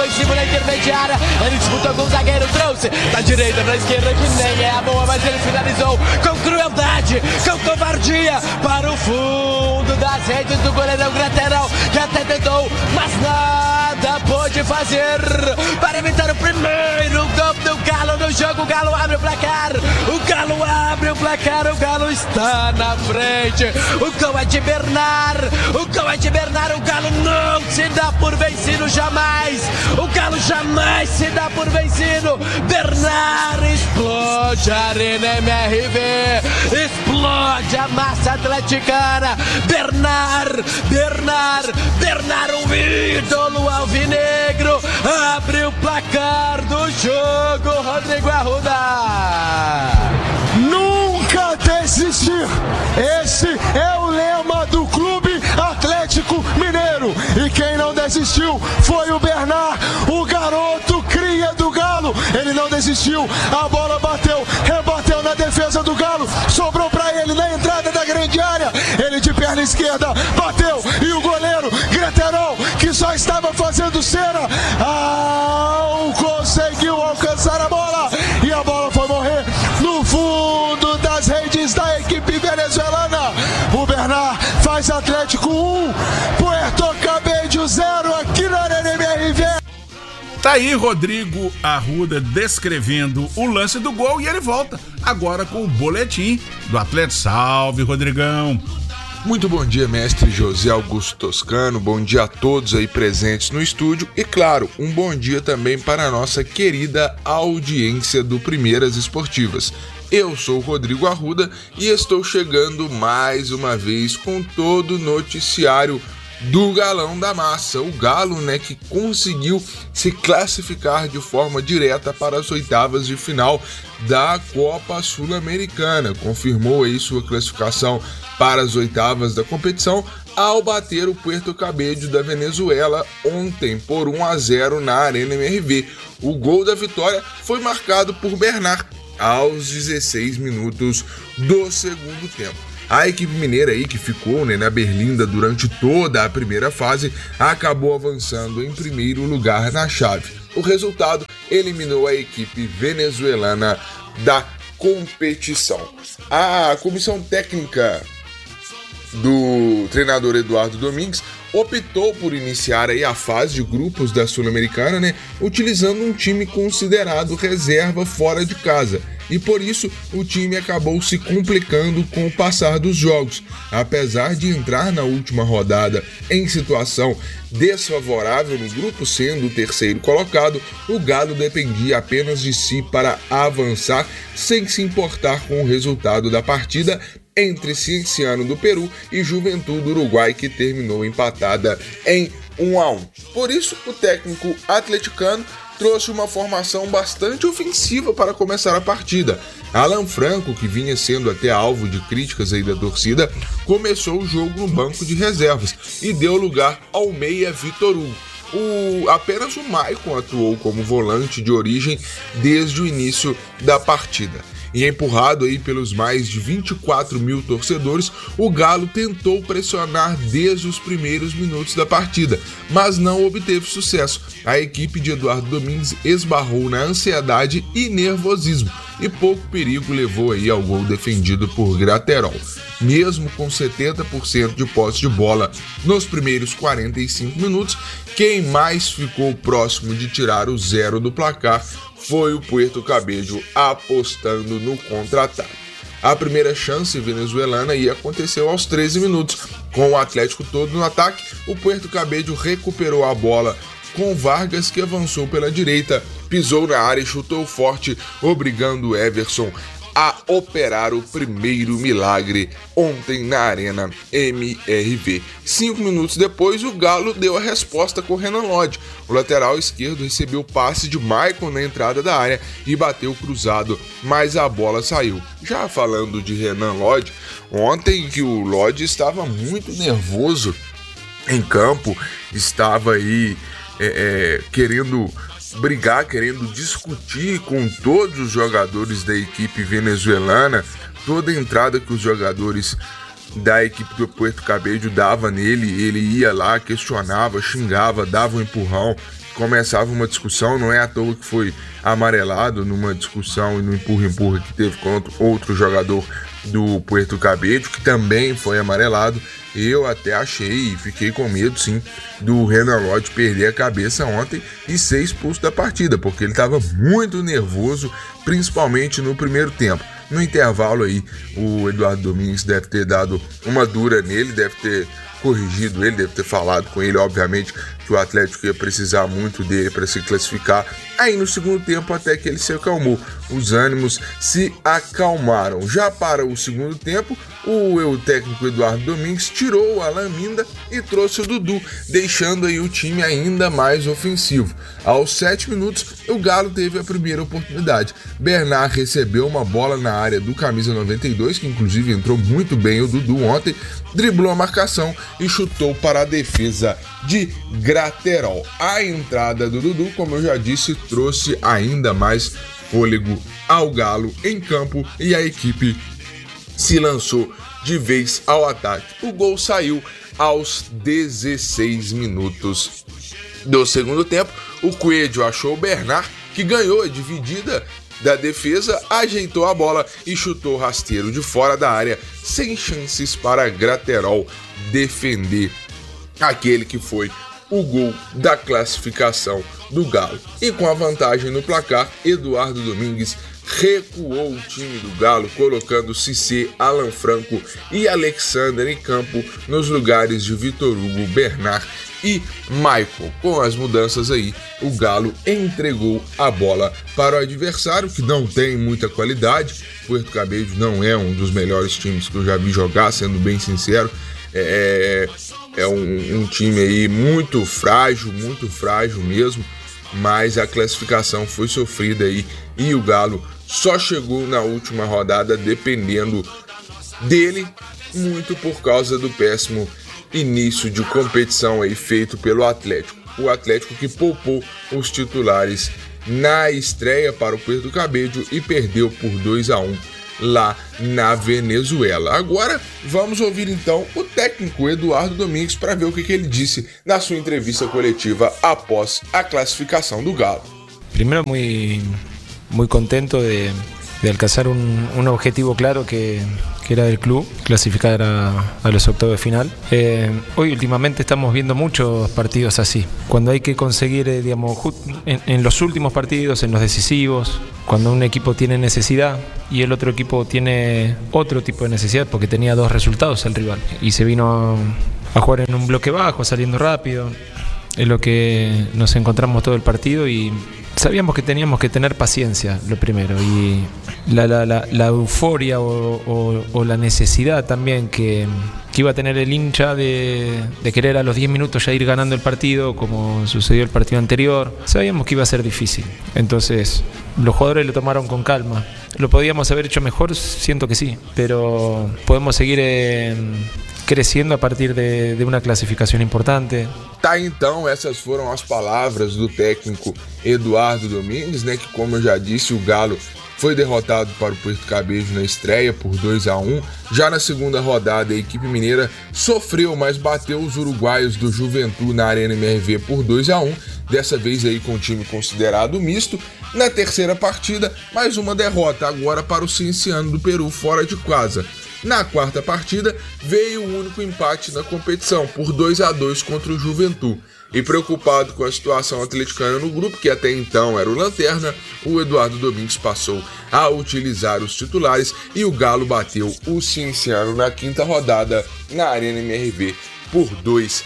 em cima da intermediária. Ele disputou com o zagueiro, trouxe da direita pra esquerda, que nem é a boa, mas ele finalizou com crueldade, com covardia, para o fundo das redes do goleirão Graterol, que até tentou, mas nada pôde fazer para evitar o primeiro gol do Galo no jogo. O Galo abre o placar, o Galo abre o placar, o Galo está na frente. O gol é de Bernard, o gol é de Bernard. O Galo não se dá por vencido jamais, o Galo jamais se dá por vencido. Bernard explode a Arena MRV, explode a massa atleticana. Bernard, o ídolo alvinegro, abre o placar do jogo. Rodrigo Arruda. Nunca desistir, esse é o lema do Clube Atlético Mineiro. E quem não desistiu foi o Bernard, o garoto cria do Galo. Ele não desistiu, a bola bateu, rebateu na defesa do Galo, sobrou pra ele na entrada da grande área. Ele de perna esquerda bateu e o goleiro Graterol, que só estava fazendo cera, conseguiu alcançar a bola e a bola foi morrer no fundo das redes da equipe venezuelana. O Bernard faz Atlético 1, Puerto Cabello 0 aqui na Arena MRV. Tá aí Rodrigo Arruda descrevendo o lance do gol e ele volta agora com o boletim do Atlético. Salve, Rodrigão! Muito bom dia, mestre José Augusto Toscano, bom dia a todos aí presentes no estúdio e, claro, um bom dia também para a nossa querida audiência do Primeiras Esportivas. Eu sou o Rodrigo Arruda e estou chegando mais uma vez com todo o noticiário do Galão da Massa, o Galo, né, que conseguiu se classificar de forma direta para as oitavas de final da Copa Sul-Americana, confirmou aí sua classificação para as oitavas da competição ao bater o Puerto Cabello da Venezuela ontem por 1-0 na Arena MRV. O gol da vitória foi marcado por Bernard aos 16 minutos do segundo tempo. A equipe mineira aí, que ficou, né, na berlinda durante toda a primeira fase, acabou avançando em primeiro lugar na chave. O resultado eliminou a equipe venezuelana da competição. A comissão técnica do treinador Eduardo Domingues optou por iniciar aí a fase de grupos da Sul-Americana, né, utilizando um time considerado reserva fora de casa. E por isso o time acabou se complicando com o passar dos jogos. Apesar de entrar na última rodada em situação desfavorável no grupo, sendo o terceiro colocado, o Galo dependia apenas de si para avançar, sem se importar com o resultado da partida entre Cienciano do Peru e Juventude do Uruguai, que terminou empatada em 1-1. Por isso, o técnico atleticano trouxe uma formação bastante ofensiva para começar a partida. Alan Franco, que vinha sendo até alvo de críticas aí da torcida, começou o jogo no banco de reservas e deu lugar ao meia Vitor Hugo. Apenas o Maicon atuou como volante de origem desde o início da partida. E empurrado aí pelos mais de 24 mil torcedores, o Galo tentou pressionar desde os primeiros minutos da partida, mas não obteve sucesso. A equipe de Eduardo Domingues esbarrou na ansiedade e nervosismo, e pouco perigo levou aí ao gol defendido por Graterol. Mesmo com 70% de posse de bola nos primeiros 45 minutos, quem mais ficou próximo de tirar o zero do placar foi o Puerto Cabello, apostando no contra-ataque. A primeira chance venezuelana aconteceu aos 13 minutos. Com o Atlético todo no ataque, o Puerto Cabello recuperou a bola com Vargas, que avançou pela direita, pisou na área e chutou forte, obrigando o Everson a operar o primeiro milagre ontem na Arena MRV. 5 minutos depois, o Galo deu a resposta com Renan Lodge. O lateral esquerdo recebeu o passe de Maicon na entrada da área e bateu cruzado, mas a bola saiu. Já falando de Renan Lodge, ontem que o Lodge estava muito nervoso em campo, estava aí querendo brigar, querendo discutir com todos os jogadores da equipe venezuelana. Toda entrada que os jogadores da equipe do Puerto Cabello dava nele, ele ia lá, questionava, xingava, dava um empurrão, começava uma discussão, não é à toa que foi amarelado numa discussão e no empurra-empurra que teve contra outro jogador do Puerto Cabello, que também foi amarelado. Eu até achei e fiquei com medo, sim, do Renan Lodge perder a cabeça ontem e ser expulso da partida, porque ele estava muito nervoso, principalmente no primeiro tempo. No intervalo aí, o Eduardo Domingues deve ter dado uma dura nele, deve ter corrigido ele, deve ter falado com ele, obviamente, que o Atlético ia precisar muito dele para se classificar. Aí no segundo tempo até que ele se acalmou, os ânimos se acalmaram. Já para o segundo tempo, o técnico Eduardo Domingues tirou o Alan Minda e trouxe o Dudu, deixando aí o time ainda mais ofensivo. Aos 7 minutos, o Galo teve a primeira oportunidade. Bernard recebeu uma bola na área do camisa 92, que inclusive entrou muito bem o Dudu ontem, driblou a marcação e chutou para a defesa de Graterol. A entrada do Dudu, como eu já disse, trouxe ainda mais fôlego ao Galo em campo e a equipe se lançou de vez ao ataque. O gol saiu aos 16 minutos do segundo tempo. O Coelho achou o Bernard, que ganhou a dividida da defesa, ajeitou a bola e chutou rasteiro de fora da área, sem chances para Graterol defender aquele que foi o gol da classificação do Galo. E com a vantagem no placar, Eduardo Domingues recuou o time do Galo, colocando Cissé, Alan Franco e Alexander em campo nos lugares de Vitor Hugo, Bernard e Michael. Com as mudanças aí, o Galo entregou a bola para o adversário, que não tem muita qualidade. Puerto Cabello não é um dos melhores times que eu já vi jogar, sendo bem sincero. É um time aí muito frágil mesmo, mas a classificação foi sofrida aí e o Galo só chegou na última rodada dependendo dele, muito por causa do péssimo início de competição aí feito pelo Atlético. O Atlético que poupou os titulares na estreia para o Puerto Cabello e perdeu por 2-1 lá na Venezuela. Agora vamos ouvir então o técnico Eduardo Domingues para ver o que ele disse na sua entrevista coletiva após a classificação do Galo. Primero muy contento de alcanzar un objetivo claro que era del club, clasificar a los octavos de final. Hoy últimamente estamos viendo muchos partidos así, cuando hay que conseguir, en los últimos partidos, en los decisivos, cuando un equipo tiene necesidad y el otro equipo tiene otro tipo de necesidad, porque tenía 2 resultados el rival y se vino a jugar en un bloque bajo, saliendo rápido. Es lo que nos encontramos todo el partido y sabíamos que teníamos que tener paciencia, lo primero, y la euforia o la necesidad también que iba a tener el hincha de querer a los 10 minutos ya ir ganando el partido, como sucedió el partido anterior. Sabíamos que iba a ser difícil, entonces los jugadores lo tomaron con calma. ¿Lo podíamos haber hecho mejor? Siento que sí, pero podemos seguir crescendo a partir de uma classificação importante. Tá, então, essas foram as palavras do técnico Eduardo Domingues, né, que como eu já disse, o Galo foi derrotado para o Puerto Cabello na estreia por 2-1. Já na segunda rodada, a equipe mineira sofreu, mas bateu os uruguaios do Juventude na Arena MRV por 2-1, dessa vez aí com o time considerado misto. Na terceira partida, mais uma derrota, agora para o Cienciano do Peru, fora de casa. Na quarta partida, veio o único empate na competição, por 2-2 contra o Juventude. E preocupado com a situação atleticana no grupo, que até então era o lanterna, o Eduardo Domingues passou a utilizar os titulares e o Galo bateu o Cienciano na quinta rodada na Arena MRV por 2-0.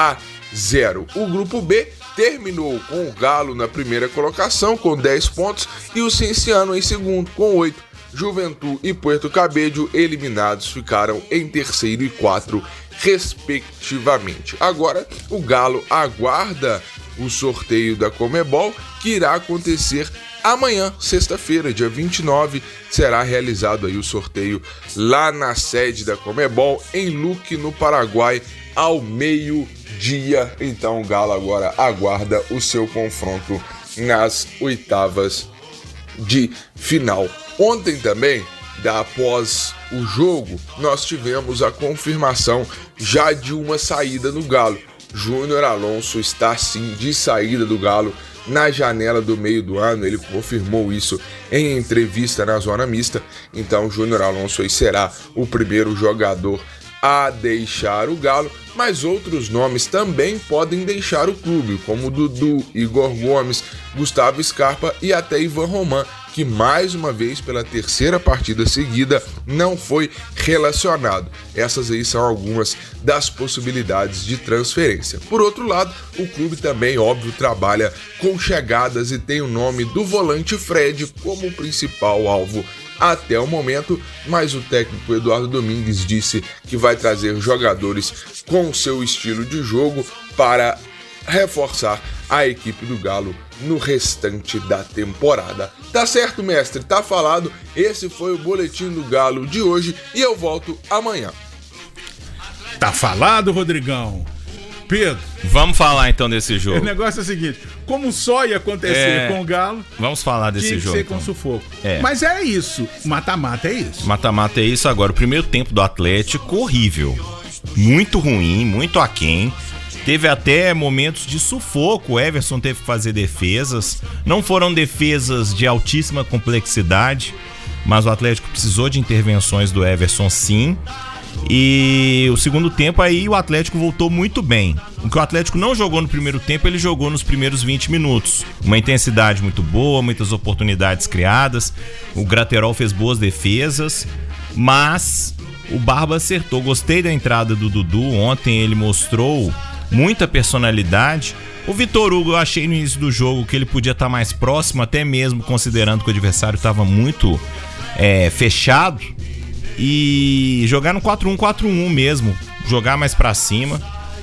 O grupo B terminou com o Galo na primeira colocação com 10 pontos e o Cienciano em segundo com 8. Juventude e Puerto Cabello eliminados ficaram em terceiro e 4, respectivamente. Agora, o Galo aguarda o sorteio da Conmebol, que irá acontecer amanhã, sexta-feira, dia 29, será realizado aí o sorteio lá na sede da Conmebol, em Luque, no Paraguai, ao meio-dia. Então o Galo agora aguarda o seu confronto nas oitavas de final. Ontem também, após o jogo, nós tivemos a confirmação já de uma saída no Galo. Júnior Alonso está sim de saída do Galo na janela do meio do ano. Ele confirmou isso em entrevista na zona mista. Então Júnior Alonso aí será o primeiro jogador a deixar o Galo, mas outros nomes também podem deixar o clube, como Dudu, Igor Gomes, Gustavo Scarpa e até Ivan Roman, que mais uma vez, pela terceira partida seguida, não foi relacionado. Essas aí são algumas das possibilidades de transferência. Por outro lado, o clube também, óbvio, trabalha com chegadas e tem o nome do volante Fred como principal alvo até o momento, mas o técnico Eduardo Domingues disse que vai trazer jogadores com seu estilo de jogo para reforçar a equipe do Galo no restante da temporada. Tá certo, mestre? Tá falado. Esse foi o Boletim do Galo de hoje e eu volto amanhã. Tá falado, Rodrigão. Pedro, vamos falar então desse jogo. O negócio é o seguinte: como só ia acontecer com o Galo, vamos falar desse jogo. Tinha que ser com sufoco. Mas é isso. Mata-mata é isso. Mata-mata é isso. Agora, o primeiro tempo do Atlético, horrível. Muito ruim, muito aquém. Teve até momentos de sufoco. O Everson teve que fazer defesas. Não foram defesas de altíssima complexidade, mas o Atlético precisou de intervenções do Everson, sim. E o segundo tempo aí o Atlético voltou muito bem. O que o Atlético não jogou no primeiro tempo, ele jogou nos primeiros 20 minutos. Uma intensidade muito boa, muitas oportunidades criadas. O Graterol fez boas defesas, mas o Barba acertou. Gostei da entrada do Dudu. Ontem ele mostrou muita personalidade. O Vitor Hugo, eu achei no início do jogo que ele podia estar mais próximo, até mesmo considerando que o adversário estava muito fechado. E jogar no 4-1, 4-1 mesmo, jogar mais pra cima.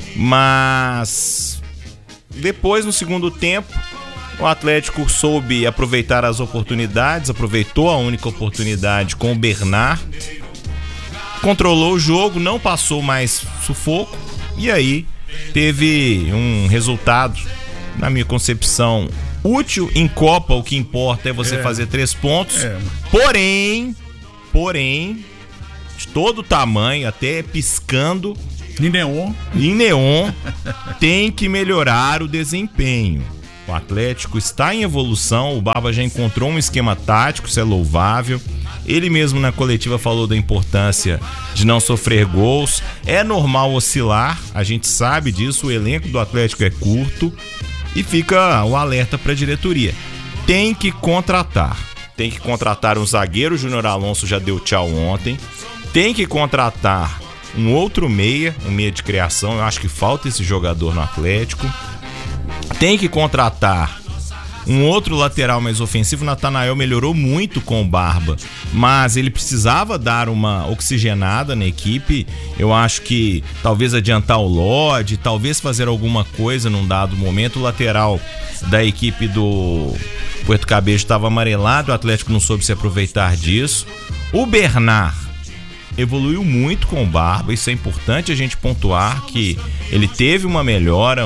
Mas depois, no segundo tempo, o Atlético soube aproveitar as oportunidades, aproveitou a única oportunidade com o Bernard, controlou o jogo, não passou mais sufoco, e aí teve um resultado, na minha concepção, útil. Em Copa, o que importa é você fazer 3 pontos. Porém, de todo tamanho, até piscando, em neon, tem que melhorar o desempenho. O Atlético está em evolução, o Barba já encontrou um esquema tático, isso é louvável. Ele mesmo na coletiva falou da importância de não sofrer gols. É normal oscilar, a gente sabe disso, o elenco do Atlético é curto e fica o alerta para a diretoria. Tem que contratar um zagueiro. O Júnior Alonso já deu tchau ontem. Tem que contratar um outro meia, um meia de criação. Eu acho que falta esse jogador no Atlético. Tem que contratar um outro lateral mais ofensivo. O Natanael melhorou muito com o Barba, mas ele precisava dar uma oxigenada na equipe. Eu acho que talvez adiantar o Lodge, talvez fazer alguma coisa num dado momento. O lateral da equipe do Puerto Cabello estava amarelado, o Atlético não soube se aproveitar disso. O Bernard evoluiu muito com o Barba, isso é importante a gente pontuar, que ele teve uma melhora,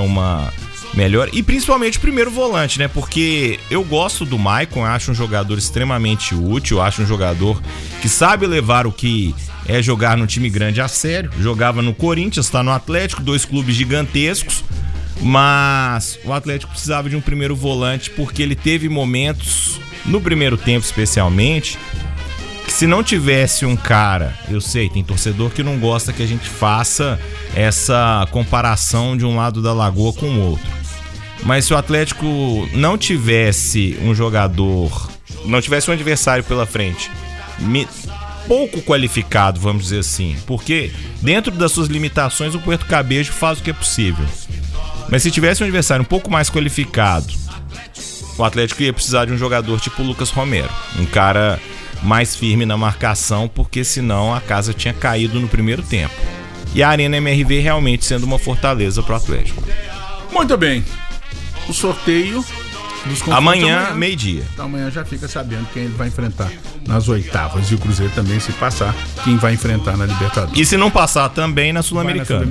e principalmente o primeiro volante, né? Porque eu gosto do Maicon, eu acho um jogador extremamente útil, eu acho um jogador que sabe levar o que é jogar no time grande a sério. Jogava no Corinthians, está no Atlético, 2 clubes gigantescos, mas o Atlético precisava de um primeiro volante porque ele teve momentos, no primeiro tempo especialmente, que se não tivesse um cara, eu sei, tem torcedor que não gosta que a gente faça essa comparação de um lado da lagoa com o outro, mas se o Atlético não tivesse um jogador, não tivesse um adversário pela frente pouco qualificado, vamos dizer assim, porque dentro das suas limitações o Puerto Cabello faz o que é possível, mas se tivesse um adversário um pouco mais qualificado, o Atlético ia precisar de um jogador tipo o Lucas Romero, um cara mais firme na marcação, porque senão a casa tinha caído no primeiro tempo. E a Arena MRV realmente sendo uma fortaleza para o Atlético. Muito bem. O sorteio dos confrontos amanhã, meio-dia. Então amanhã já fica sabendo quem ele vai enfrentar nas oitavas. E o Cruzeiro também, se passar, quem vai enfrentar na Libertadores. E se não passar, também na Sul-Americana.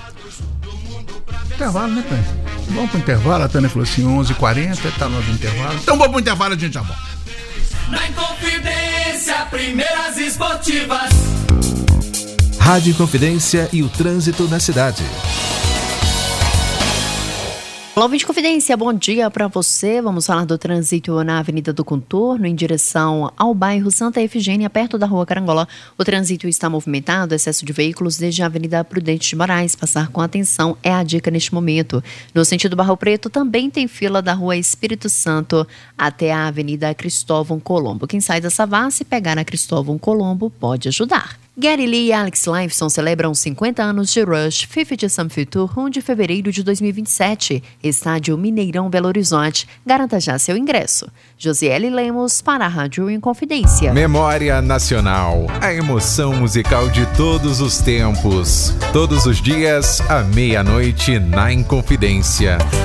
Intervalo, né, Tânia? Vamos pro intervalo. A Tânia falou assim, 11h40, tá no intervalo. Então vamos pro intervalo, a gente já volta. Na Inconfidência, primeiras esportivas. Rádio Inconfidência e o trânsito na cidade. Olá, ouvinte Confidência, bom dia para você. Vamos falar do trânsito na Avenida do Contorno, em direção ao bairro Santa Efigênia, perto da Rua Carangola. O trânsito está movimentado, excesso de veículos desde a Avenida Prudente de Moraes. Passar com atenção é a dica neste momento. No sentido Barro Preto, também tem fila da Rua Espírito Santo até a Avenida Cristóvão Colombo. Quem sai da Savassi e pegar a Cristóvão Colombo pode ajudar. Gary Lee e Alex Lifeson celebram 50 anos de Rush 50 Something Tour 1 de fevereiro de 2027, Estádio Mineirão Belo Horizonte. Garanta já seu ingresso. Josiele Lemos para a Rádio Inconfidência. Memória Nacional, a emoção musical de todos os tempos. Todos os dias, à meia-noite, na Inconfidência.